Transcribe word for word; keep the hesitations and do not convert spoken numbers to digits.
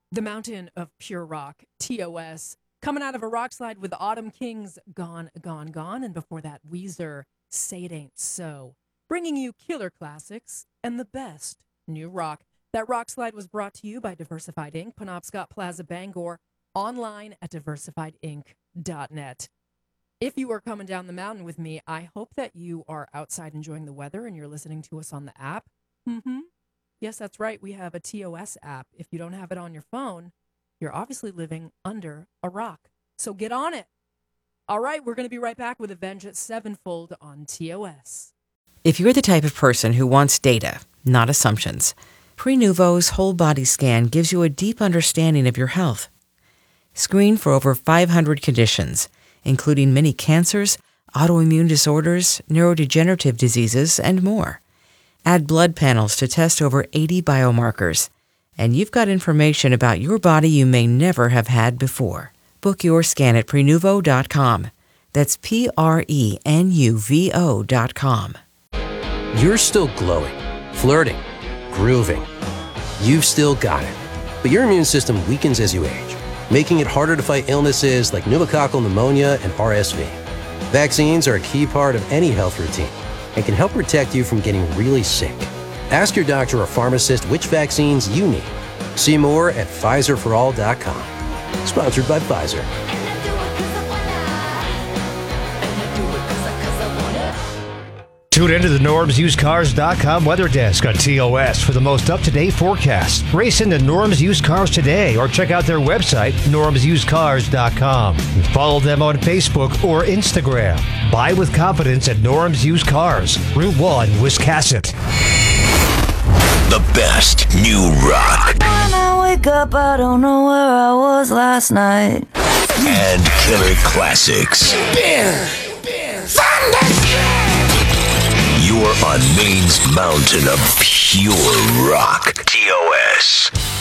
The Mountain of Pure Rock, T O S, coming out of a rock slide with Autumn Kings, Gone, Gone, Gone, and before that, Weezer, Say It Ain't So, bringing you killer classics and the best new rock. That rock slide was brought to you by Diversified Incorporated, Penobscot Plaza, Bangor, online at diversified inc dot net. If you are coming down the mountain with me, I hope that you are outside enjoying the weather and you're listening to us on the app. Mm-hmm. Yes, that's right. We have a T O S app. If you don't have it on your phone, you're obviously living under a rock. So get on it. All right, we're going to be right back with Avenged Sevenfold on T O S. If you're the type of person who wants data, not assumptions, Prenuvo's whole body scan gives you a deep understanding of your health. Screen for over five hundred conditions, including many cancers, autoimmune disorders, neurodegenerative diseases, and more. Add blood panels to test over eighty biomarkers, and you've got information about your body you may never have had before. Book your scan at Prenuvo dot com. That's P R E N U V O dot com. You're still glowing, flirting, grooving. You've still got it. But your immune system weakens as you age, making it harder to fight illnesses like pneumococcal pneumonia and R S V. Vaccines are a key part of any health routine and can help protect you from getting really sick. Ask your doctor or pharmacist which vaccines you need. See more at Pfizer for all dot com. Sponsored by Pfizer. Tune into the Norms Used Cars dot com weather desk on T O S for the most up-to-date forecast. Race into Norms Used Cars today or check out their website, Norms Used Cars dot com. Follow them on Facebook or Instagram. Buy with confidence at Norms Used Cars, Route one, Wiscasset. The best new rock. When I wake up, I don't know where I was last night. And killer classics. You're on Maine's mountain of pure rock. T O S.